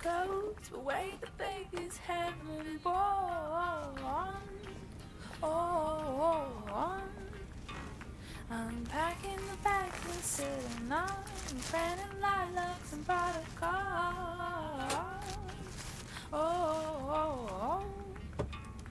coats, but wait, the baby's heavenly born. Oh, unpacking the bags and sitting on granite lilacs and prodigal.